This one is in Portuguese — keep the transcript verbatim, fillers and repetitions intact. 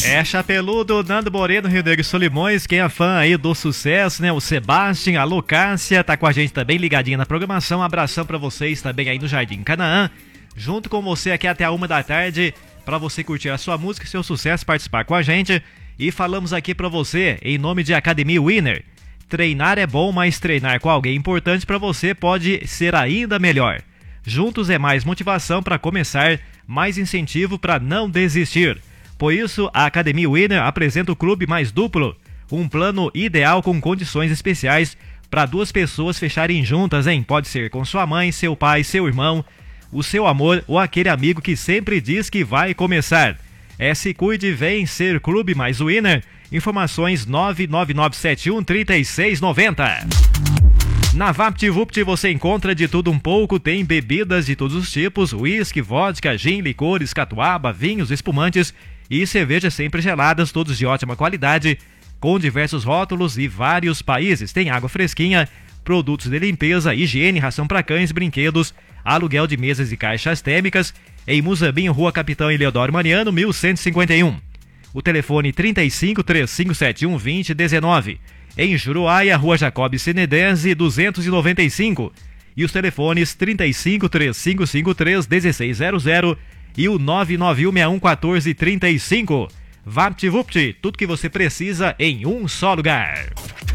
É Chapeludo, Nando Moreno, Rio Negro Solimões, quem é fã aí do sucesso, né? O Sebastião, a Lucácia, tá com a gente também ligadinha na programação. Um abração pra vocês também aí no Jardim Canaã. Junto com você aqui até a uma da tarde, pra você curtir a sua música e seu sucesso, participar com a gente. E falamos aqui pra você, em nome de Academia Winner. Treinar é bom, mas treinar com alguém importante pra você pode ser ainda melhor. Juntos é mais motivação pra começar, mais incentivo pra não desistir. Por isso, a Academia Winner apresenta o Clube Mais Duplo, um plano ideal com condições especiais para duas pessoas fecharem juntas, hein? Pode ser com sua mãe, seu pai, seu irmão, o seu amor ou aquele amigo que sempre diz que vai começar. É, se cuide, vem ser Clube Mais Winner. Informações nove nove nove sete um três seis nove zero. Na VaptVupt você encontra de tudo um pouco, tem bebidas de todos os tipos, uísque, vodka, gin, licores, catuaba, vinhos, espumantes e cervejas sempre geladas, todos de ótima qualidade, com diversos rótulos e vários países. Tem água fresquinha, produtos de limpeza, higiene, ração para cães, brinquedos, aluguel de mesas e caixas térmicas, em Muzambinho, Rua Capitão Eleodoro Mariano, mil cento e cinquenta e um. O telefone trinta e cinco, três cinco sete um, vinte, dezenove. Em Juruáia, Rua Jacob Senedese, duzentos e noventa e cinco. E os telefones trinta e cinco, três cinco cinco três, dezesseis zero zero e o nove nove um seis um um quatro três cinco. VaptVupt, tudo que você precisa em um só lugar.